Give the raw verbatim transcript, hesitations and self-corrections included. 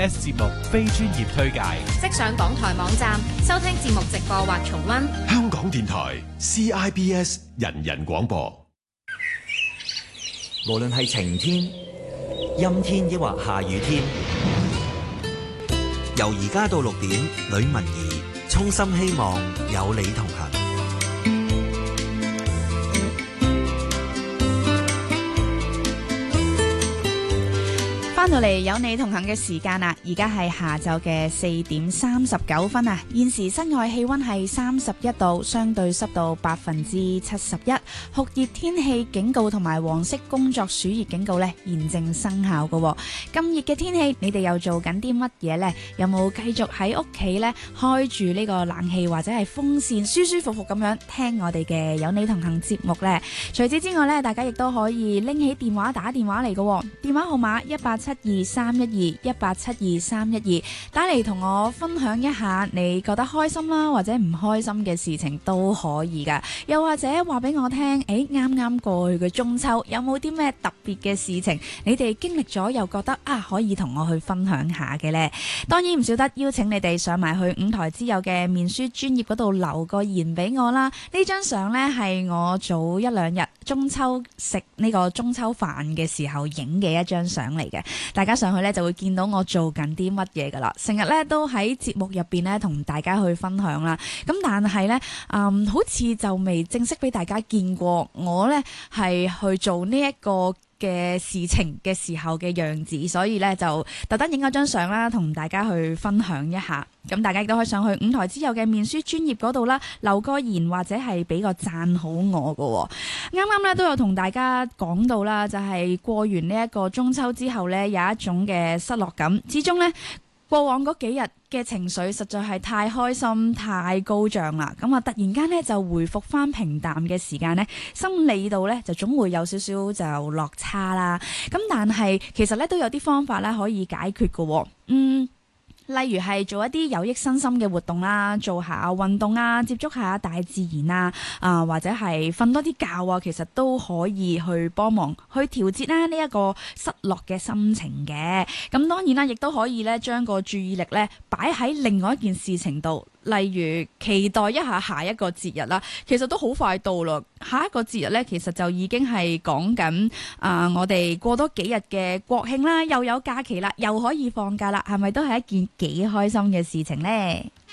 S 節目非專業推介， 即上港台網站收聽節目直播或重溫。 香港電台 C I B S 人人廣播。 無論係晴天、陰天抑或下雨天，由而家到六點，呂文儀衷心希望有你同行。 翻到嚟有你同行嘅時間啦，而家係下晝嘅四點三十九分啊！現時室外氣溫係三十一度，相對濕度百分之七十一，酷熱天氣警告同埋黃色工作暑熱警告呢現正生效㗎。咁熱嘅天氣，你哋又做緊啲乜嘢呢？有冇繼續喺屋企呢開住呢個冷氣或者係風扇，舒舒服服咁樣聽我哋嘅有你同行節目呢？除此之外呢，大家亦都可以拎起電話打電話嚟㗎，電話號碼一八七二三一二一八七二三一二，打嚟同我分享一下你覺得開心啦或者唔開心嘅事情都可以噶，又或者話俾我聽，誒啱啱過去嘅中秋有冇啲咩特別嘅事情你哋經歷咗又覺得啊可以同我去分享下嘅呢？當然唔少得邀請你哋上埋去五台之友嘅面書專頁嗰度留個言俾我啦。呢張相呢係我早一兩日中秋食呢個中秋飯嘅時候影嘅一張相嚟嘅。大家上去咧就會見到我做緊啲乜嘢噶啦，成日咧都喺節目入邊咧同大家去分享啦。咁但係咧，嗯，好似就未正式俾大家見過我咧係去做呢一個嘅事情嘅時候嘅樣子，所以咧就特登影咗張相啦，同大家去分享一下。咁大家亦都可以上去五台之友嘅面書專頁嗰度啦，留個言或者係俾個讚好我㗎。啱啱咧都有同大家講到啦，就係、是、過完呢一個中秋之後咧，有一種嘅失落感。始終咧過往嗰幾日嘅情緒實在係太開心、太高漲啦。咁啊，突然間咧就回復翻平淡嘅時間咧，心理度咧就總會有少少就落差啦。咁但係其實咧都有啲方法咧可以解決㗎。嗯。例如係做一啲有益身心嘅活動啦，做下運動啊，接觸下大自然啊，啊、呃、或者係瞓多啲覺啊，其實都可以去幫忙去調節啦呢一個失落嘅心情嘅。咁當然啦，亦都可以咧將個注意力咧擺喺另外一件事情度。例如期待一下下一個節日啦，其實都好快到咯。下一個節日呢，其實就已經係講緊啊，我哋過多幾日嘅國慶啦，又有假期啦，又可以放假啦，係咪都係一件幾開心嘅事情呢？